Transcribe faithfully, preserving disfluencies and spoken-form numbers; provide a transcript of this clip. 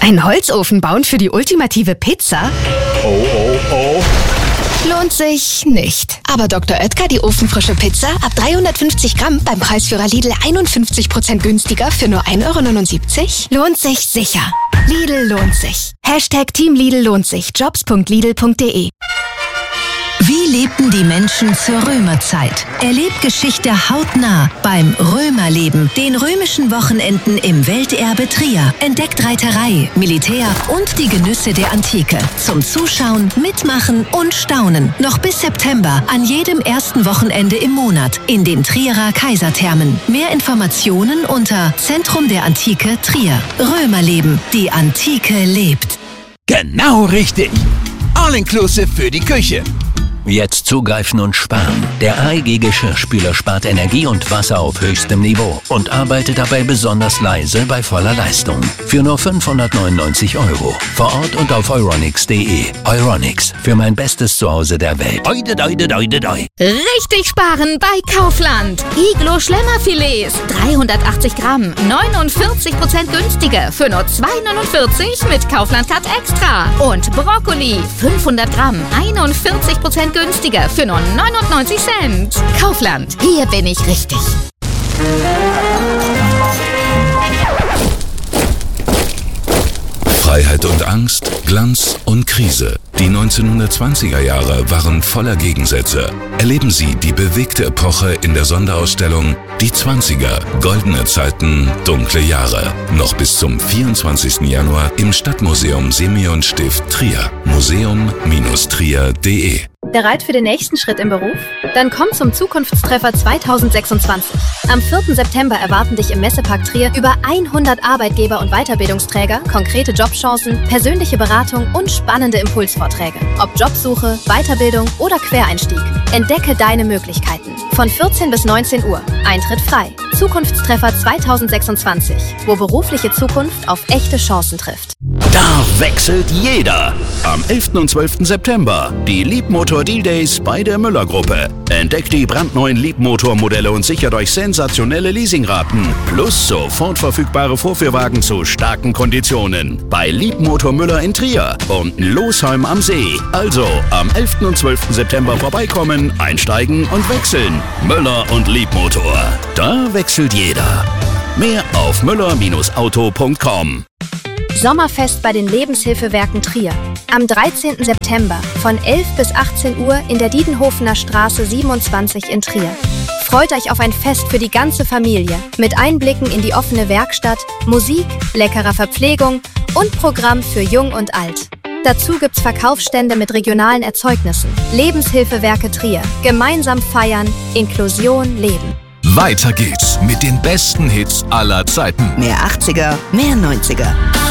Einen Holzofen bauen für die ultimative Pizza? Oh, oh, oh. Lohnt sich nicht. Aber Doktor Oetker, die ofenfrische Pizza, ab dreihundertfünfzig Gramm beim Preisführer Lidl einundfünfzig Prozent günstiger für nur ein Euro neunundsiebzig? Lohnt sich sicher. Lidl lohnt sich. Hashtag Team Lidl lohnt sich. jobs punkt lidl punkt de. Wie lebten die Menschen zur Römerzeit? Erlebt Geschichte hautnah beim Römerleben, den römischen Wochenenden im Welterbe Trier. Entdeckt Reiterei, Militär und die Genüsse der Antike. Zum Zuschauen, Mitmachen und Staunen. Noch bis September an jedem ersten Wochenende im Monat in den Trierer Kaiserthermen. Mehr Informationen unter Zentrum der Antike Trier. Römerleben, die Antike lebt. Genau richtig. All-inclusive für die Küche. Jetzt zugreifen und sparen. Der A E G-Geschirrspüler spart Energie und Wasser auf höchstem Niveau und arbeitet dabei besonders leise bei voller Leistung. Für nur fünfhundertneunundneunzig Euro. Vor Ort und auf euronics punkt de. Euronics, für mein bestes Zuhause der Welt. Oide, oide, oide, oide. Richtig sparen bei Kaufland. Iglo Schlemmerfilets, dreihundertachtzig Gramm, neunundvierzig Prozent günstiger für nur zwei neunundvierzig mit Kaufland Cut Extra. Und Brokkoli, fünfhundert Gramm, einundvierzig Prozent günstiger für nur neunundneunzig Cent. Kaufland, hier bin ich richtig. Freiheit und Angst, Glanz und Krise. Die neunzehnhundertzwanziger Jahre waren voller Gegensätze. Erleben Sie die bewegte Epoche in der Sonderausstellung Die zwanziger, goldene Zeiten, dunkle Jahre. Noch bis zum vierundzwanzigsten Januar im Stadtmuseum Simeon Stift Trier. museum Bindestrich trier punkt de. Bereit für den nächsten Schritt im Beruf? Dann komm zum Zukunftstreffer zweitausendsechsundzwanzig. Am vierten September erwarten dich im Messepark Trier über hundert Arbeitgeber und Weiterbildungsträger, konkrete Jobchancen, persönliche Beratung und spannende Impulsvorträge. Ob Jobsuche, Weiterbildung oder Quereinstieg. Entdecke deine Möglichkeiten. Von vierzehn bis neunzehn Uhr. Eintritt frei. Zukunftstreffer zweitausendsechsundzwanzig, wo berufliche Zukunft auf echte Chancen trifft. Da wechselt jeder. Am elften und zwölften September die Liebmotor Deal Days bei der Müller Gruppe. Entdeckt die brandneuen Liebmotor-Modelle und sichert euch sensationelle Leasingraten. Plus sofort verfügbare Vorführwagen zu starken Konditionen. Bei Liebmotor Müller in Trier und Losheim am See. Also am elften und zwölften September vorbeikommen, einsteigen und wechseln. Müller und Liebmotor. Da wechselt jeder. Mehr auf müller Bindestrich auto punkt com. Sommerfest bei den Lebenshilfewerken Trier. Am dreizehnten September von elf bis achtzehn Uhr in der Diedenhofener Straße siebenundzwanzig in Trier. Freut euch auf ein Fest für die ganze Familie mit Einblicken in die offene Werkstatt, Musik, leckerer Verpflegung und Programm für Jung und Alt. Dazu gibt's Verkaufsstände mit regionalen Erzeugnissen. Lebenshilfewerke Trier. Gemeinsam feiern, Inklusion leben. Weiter geht's mit den besten Hits aller Zeiten. Mehr achtziger, mehr neunziger.